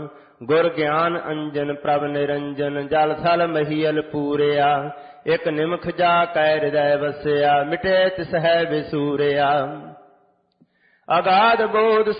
ਗੁਰ ਗਿਆਨ ਅੰਜਨ ਪ੍ਰਭ ਨਿਰੰਜਨ ਜਲ ਥਲ ਮਹੀਲ ਪੂਰਿਆ। ਇਕ ਨਿਮਖ ਜਾ ਕੈ ਹਿਰਦੈ ਵਸਿਆ ਮਿਟੇ ਤਿਸਹਿ ਵਿਸੂਰਿਆ। ਅਗਾਧ ਬੋਧ